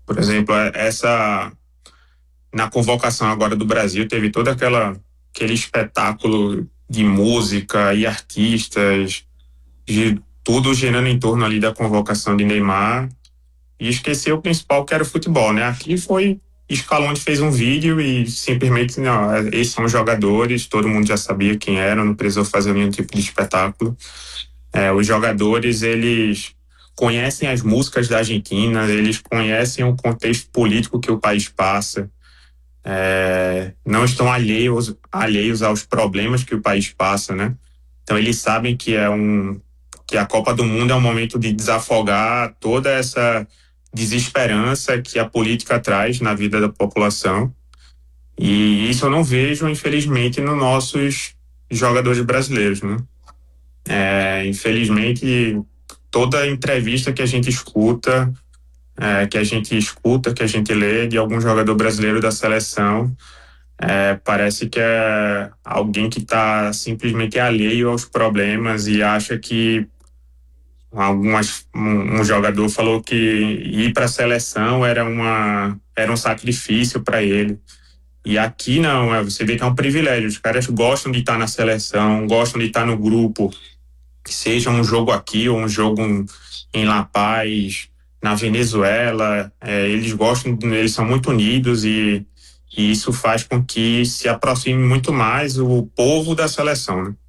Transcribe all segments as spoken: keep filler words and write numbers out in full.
Por exemplo, essa na convocação agora do Brasil teve todo aquela, aquele espetáculo de música e artistas, de tudo girando em torno ali da convocação de Neymar, e esqueceu o principal, que era o futebol, né? Aqui foi, Scaloni fez um vídeo e simplesmente, não, esses são os jogadores, todo mundo já sabia quem eram, não precisou fazer nenhum tipo de espetáculo. É, os jogadores, eles conhecem as músicas da Argentina, eles conhecem o contexto político que o país passa, é, não estão alheios, alheios aos problemas que o país passa, né? Então eles sabem que é um que a Copa do Mundo é um momento de desafogar toda essa desesperança que a política traz na vida da população. E isso eu não vejo, infelizmente, nos nossos jogadores brasileiros, né? É, infelizmente, toda entrevista que a gente escuta, é, que a gente escuta, que a gente lê de algum jogador brasileiro da seleção, é, parece que é alguém que está simplesmente alheio aos problemas e acha que algumas, um, um jogador falou que ir para a seleção era, uma, era um sacrifício para ele. E aqui não, é, você vê que é um privilégio. Os caras gostam de estar na seleção, gostam de estar no grupo, que seja um jogo aqui ou um jogo em La Paz, na Venezuela. É, eles gostam, eles são muito unidos e, e isso faz com que se aproxime muito mais o povo da seleção, né?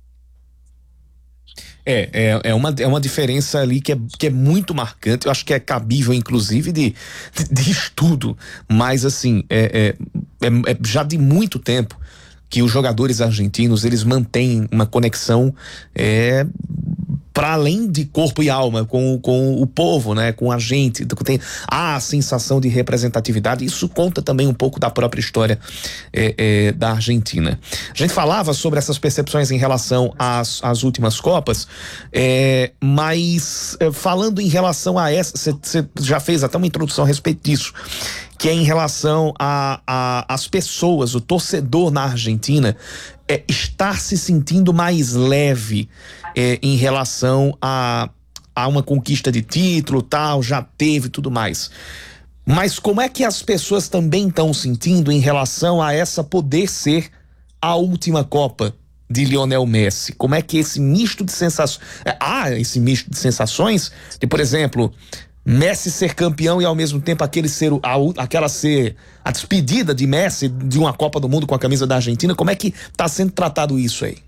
É, é, é, uma, é uma diferença ali que é, que é muito marcante. Eu acho que é cabível, inclusive, de, de, de estudo. Mas, assim, é, é, é, é já de muito tempo que os jogadores argentinos, eles mantêm uma conexão é, para além de corpo e alma com, com o povo, né, com a gente. Tem a sensação de representatividade. Isso conta também um pouco da própria história é, é, da Argentina. A gente falava sobre essas percepções em relação às, às últimas Copas, é, mas é, falando em relação a essa, você já fez até uma introdução a respeito disso, que é em relação a, a as pessoas, o torcedor na Argentina é, estar se sentindo mais leve é, em relação a, a uma conquista de título, tal, já teve tudo mais. Mas como é que as pessoas também estão sentindo em relação a essa poder ser a última Copa de Lionel Messi? Como é que esse misto de sensações... Ah, esse misto de sensações de, por exemplo, Messi ser campeão e ao mesmo tempo aquele ser, a, aquela ser a despedida de Messi de uma Copa do Mundo com a camisa da Argentina. Como é que está sendo tratado isso aí?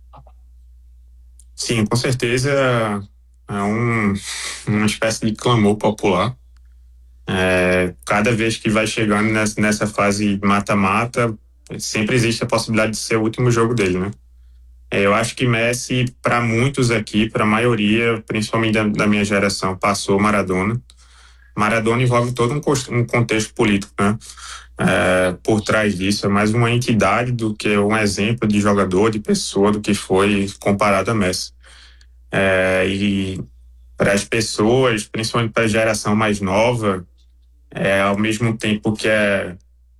Sim, com certeza é um, uma espécie de clamor popular. É, cada vez que vai chegando nessa, nessa fase mata-mata, sempre existe a possibilidade de ser o último jogo dele, né? É, eu acho que Messi, para muitos aqui, para a maioria, principalmente da, da minha geração, passou Maradona. Maradona envolve todo um, um contexto político, né? É, por trás disso, é mais uma entidade do que um exemplo de jogador, de pessoa, do que foi comparado a Messi. É, e para as pessoas, principalmente para a geração mais nova, é, ao mesmo tempo que é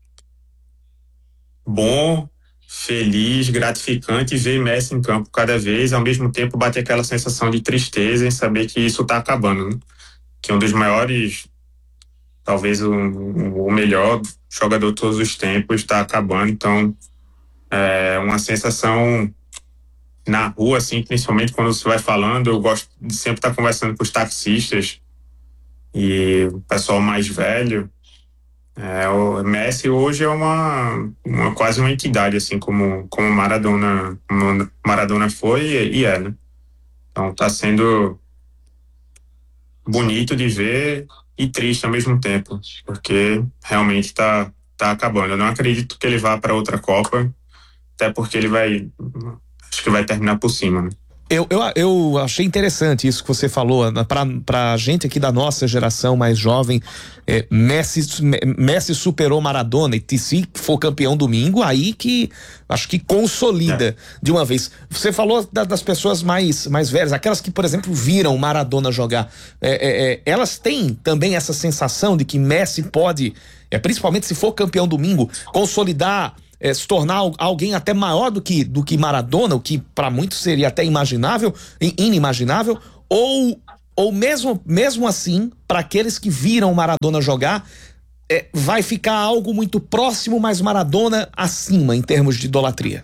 bom, feliz, gratificante ver Messi em campo cada vez, ao mesmo tempo bate aquela sensação de tristeza em saber que isso está acabando, né? Que um dos maiores, talvez o, o melhor jogador de todos os tempos está acabando. Então é uma sensação na rua, assim, principalmente quando você vai falando. Eu gosto de sempre estar conversando com os taxistas e o pessoal mais velho. É, o Messi hoje é uma, uma quase uma entidade, assim como como Maradona, como Maradona foi e, e é, né? Então tá sendo bonito de ver e triste ao mesmo tempo, porque realmente tá tá acabando. Eu não acredito que ele vá para outra Copa, até porque ele vai, acho que vai terminar por cima, né? Eu, eu, eu achei interessante isso que você falou. Pra, pra gente aqui da nossa geração mais jovem, é, Messi, Messi superou Maradona, e se for campeão domingo, aí que acho que consolida é. de uma vez. Você falou da, das pessoas mais, mais velhas, aquelas que, por exemplo, viram Maradona jogar. É, é, é, elas têm também essa sensação de que Messi pode, é, principalmente se for campeão domingo, consolidar, É, se tornar alguém até maior do que, do que Maradona, o que para muitos seria até imaginável, inimaginável, ou, ou mesmo, mesmo assim, para aqueles que viram Maradona jogar, é, vai ficar algo muito próximo, mas Maradona acima em termos de idolatria?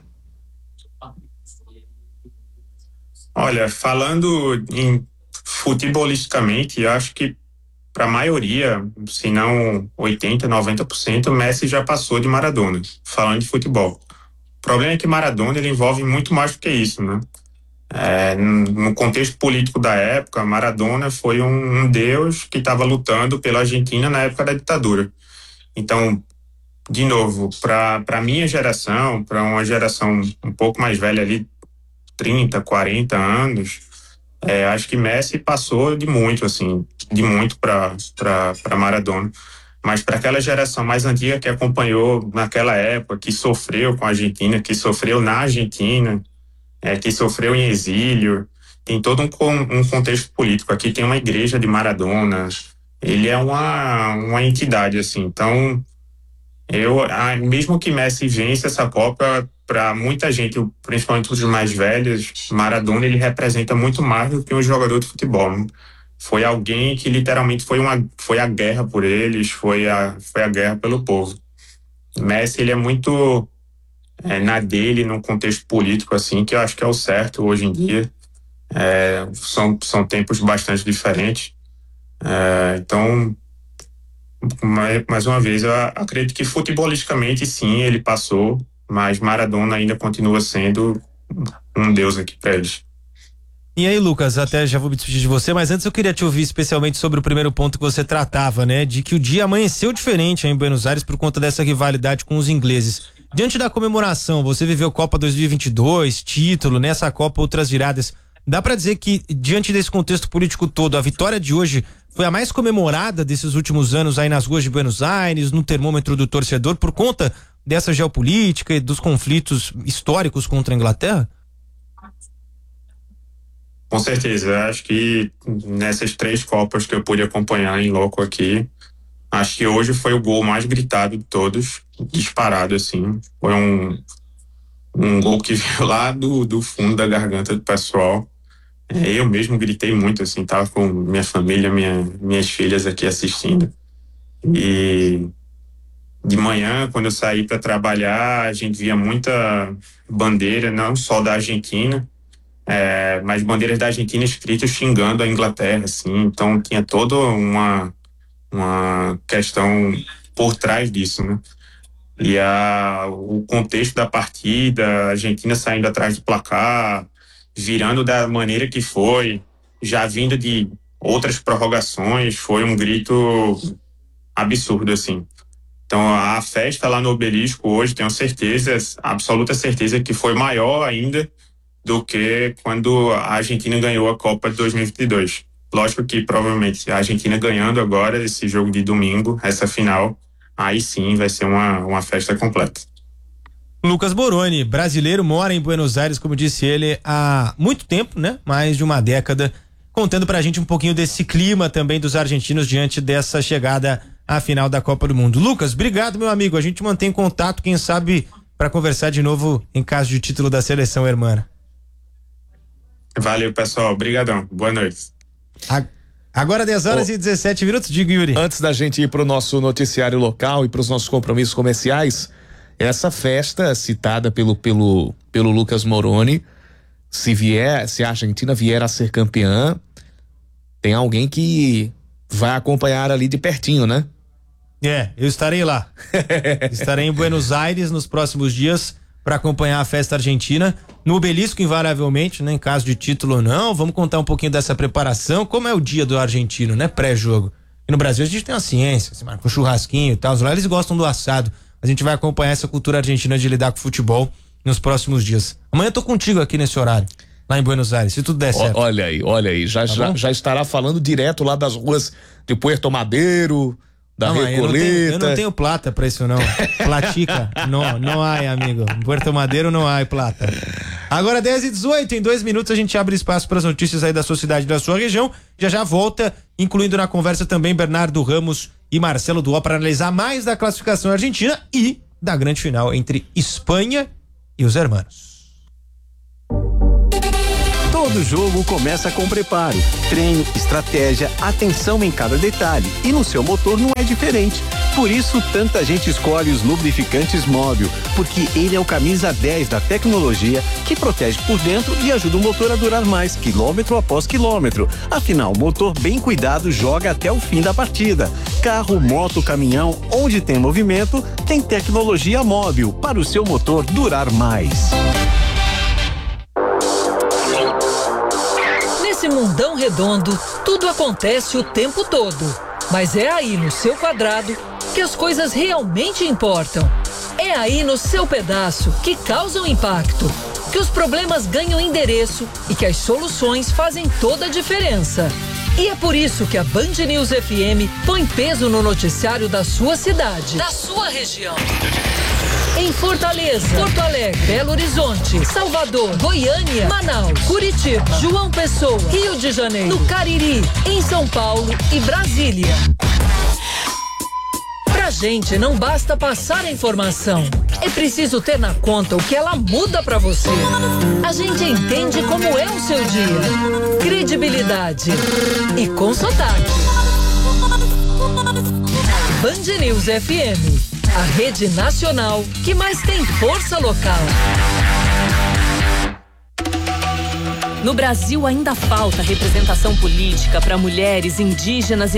Olha, falando em futebolisticamente, eu acho que para a maioria, se não oitenta, noventa por cento, o Messi já passou de Maradona, falando de futebol. O problema é que Maradona ele envolve muito mais do que isso, né? É, no contexto político da época, Maradona foi um, um deus que estava lutando pela Argentina na época da ditadura. Então, de novo, para a minha geração, para uma geração um pouco mais velha ali, trinta, quarenta anos, é, acho que Messi passou de muito, assim, de muito para Maradona. Mas para aquela geração mais antiga que acompanhou naquela época, que sofreu com a Argentina, que sofreu na Argentina, é, que sofreu em exílio, tem todo um, um contexto político. Aqui tem uma igreja de Maradona, ele é uma, uma entidade, assim. Então, eu, mesmo que Messi vence essa Copa, para muita gente, principalmente os mais velhos, Maradona ele representa muito mais do que um jogador de futebol, né? Foi alguém que literalmente foi uma foi a guerra por eles, foi a foi a guerra pelo povo. Messi ele é muito é, na dele num contexto político assim, que eu acho que é o certo hoje em dia. É, são são tempos bastante diferentes. É, então, mais, mais uma vez, eu acredito que futebolisticamente sim ele passou, mas Maradona ainda continua sendo um deus aqui para eles. E aí, Lucas, até já vou me despedir de você, mas antes eu queria te ouvir especialmente sobre o primeiro ponto que você tratava, né? De que o dia amanheceu diferente aí em Buenos Aires por conta dessa rivalidade com os ingleses. Diante da comemoração, você viveu Copa dois mil e vinte e dois, título, nessa Copa outras viradas. Dá pra dizer que, diante desse contexto político todo, a vitória de hoje foi a mais comemorada desses últimos anos aí nas ruas de Buenos Aires, no termômetro do torcedor, por conta dessa geopolítica e dos conflitos históricos contra a Inglaterra? Com certeza, eu acho que nessas três Copas que eu pude acompanhar em loco aqui, acho que hoje foi o gol mais gritado de todos, disparado assim, foi um, um gol que veio lá do, do fundo da garganta do pessoal. Eu mesmo gritei muito assim, tava com minha família, minha, minhas filhas aqui assistindo, e de manhã, quando eu saí para trabalhar, a gente via muita bandeira, não só da Argentina, É, mas bandeiras da Argentina escritas xingando a Inglaterra, assim, então tinha toda uma, uma questão por trás disso, né? E a, o contexto da partida, a Argentina saindo atrás do placar, virando da maneira que foi, já vindo de outras prorrogações, foi um grito absurdo, assim. Então a festa lá no Obelisco hoje, tenho certeza, absoluta certeza que foi maior ainda do que quando a Argentina ganhou a Copa de dois mil e vinte e dois. Lógico que provavelmente a Argentina ganhando agora esse jogo de domingo, essa final, aí sim vai ser uma, uma festa completa. Lucas Moroni, brasileiro, mora em Buenos Aires, como disse ele, há muito tempo, né? Mais de uma década, contando pra gente um pouquinho desse clima também dos argentinos diante dessa chegada à final da Copa do Mundo. Lucas, obrigado, meu amigo. A gente mantém contato, quem sabe, para conversar de novo em caso de título da seleção hermana. Valeu, pessoal. Obrigadão. Boa noite. Agora dez horas oh, e dezessete minutos, diga, Yuri. Antes da gente ir pro nosso noticiário local e pros nossos compromissos comerciais, essa festa citada pelo, pelo, pelo Lucas Moroni, se vier, se a Argentina vier a ser campeã, tem alguém que vai acompanhar ali de pertinho, né? É, eu estarei lá. Estarei em Buenos Aires nos próximos dias para acompanhar a festa argentina, no Obelisco invariavelmente, né? Em caso de título ou não, vamos contar um pouquinho dessa preparação, como é o dia do argentino, né? Pré-jogo. E no Brasil a gente tem uma ciência, se marca um churrasquinho e tal, lá eles gostam do assado. A gente vai acompanhar essa cultura argentina de lidar com futebol nos próximos dias. Amanhã eu tô contigo aqui nesse horário, lá em Buenos Aires, se tudo der certo. Olha aí, olha aí, já, tá já, já estará falando direto lá das ruas de Puerto Madeiro, da não, Recoleta. Eu não, tenho, eu não tenho plata pra isso não. Platica, não, não há, amigo. Em Puerto Madeiro não há plata. Agora dez e dezoito, em dois minutos a gente abre espaço para as notícias aí da sua cidade e da sua região. Já já volta, incluindo na conversa também Bernardo Ramos e Marcelo Duó para analisar mais da classificação argentina e da grande final entre Espanha e os hermanos. Todo jogo começa com preparo, treino, estratégia, atenção em cada detalhe. E no seu motor não é diferente. Por isso, tanta gente escolhe os lubrificantes Móbil, porque ele é o camisa dez da tecnologia que protege por dentro e ajuda o motor a durar mais, quilômetro após quilômetro. Afinal, o motor bem cuidado joga até o fim da partida. Carro, moto, caminhão, onde tem movimento, tem tecnologia Móbil para o seu motor durar mais. Nesse mundão redondo, tudo acontece o tempo todo. Mas é aí no seu quadrado que as coisas realmente importam. É aí no seu pedaço que causam impacto, que os problemas ganham endereço e que as soluções fazem toda a diferença. E é por isso que a Band News F M põe peso no noticiário da sua cidade, da sua região. Em Fortaleza, Porto Alegre, Belo Horizonte, Salvador, Goiânia, Manaus, Curitiba, João Pessoa, Rio de Janeiro, no Cariri, em São Paulo e Brasília. Pra gente não basta passar a informação, é preciso ter na conta o que ela muda pra você. A gente entende como é o seu dia, credibilidade e com sotaque. Band News F M, a rede nacional que mais tem força local. No Brasil ainda falta representação política para mulheres indígenas e